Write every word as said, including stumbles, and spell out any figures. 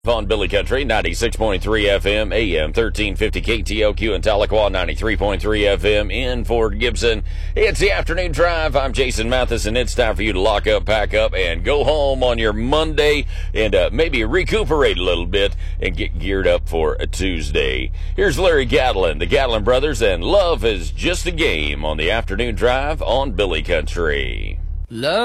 On Billy Country, ninety-six point three F M, A M thirteen fifty K T L Q in Tahlequah, ninety-three point three F M in Fort Gibson. It's the afternoon drive. I'm Jason Mathis, and it's time for you to lock up, pack up, and go home on your Monday and uh, maybe recuperate a little bit and get geared up for a Tuesday. Here's Larry Gatlin, the Gatlin Brothers, and Love is Just a Game on the afternoon drive on Billy Country. Love